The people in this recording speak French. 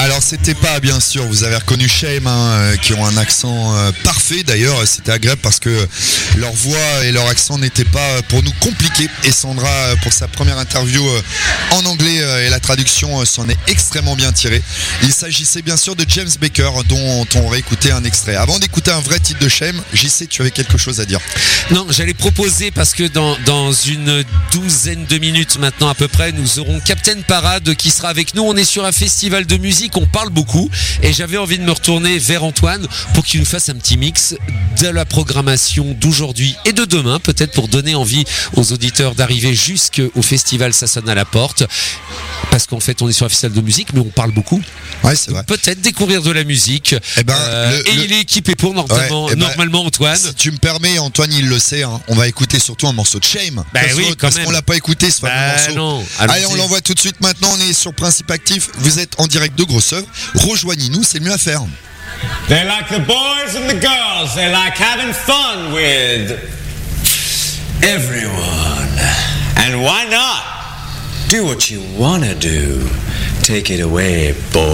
Alors c'était pas, bien sûr, vous avez reconnu Shame, qui ont un accent parfait. D'ailleurs, c'était agréable parce que leur voix et leur accent n'étaient pas pour nous compliqués. Et Sandra, pour sa première interview en anglais et la traduction s'en est extrêmement bien tirée. Il s'agissait bien sûr de James Baker, dont on aurait écouté un extrait. Avant d'écouter un vrai titre de Shame, JC, tu avais quelque chose à dire? Non, j'allais proposer, parce que dans une douzaine de minutes maintenant à peu près, nous aurons Captain Parade qui sera avec nous. On est sur un festival de musique, on parle beaucoup, et j'avais envie de me retourner vers Antoine pour qu'il nous fasse un petit mix de la programmation d'aujourd'hui et de demain, peut-être pour donner envie aux auditeurs d'arriver jusqu'au festival Ça sonne à la porte, parce qu'en fait on est sur un festival de musique mais on parle beaucoup. Ouais, c'est vrai. Peut-être découvrir de la musique. Il est équipé pour normalement Antoine. Si tu me permets, Antoine il le sait, on va écouter surtout un morceau de Shame. Parce qu'on l'a pas écouté ce fameux morceau. Non. Allez, on l'envoie tout de suite maintenant, on est sur Principe Actif, vous êtes en direct de Grosse Œuvre, rejoignez-nous, c'est le mieux à faire. They like the boys and the girls, they like having fun with everyone. And why not? Do what you wanna do. Take it away, boy.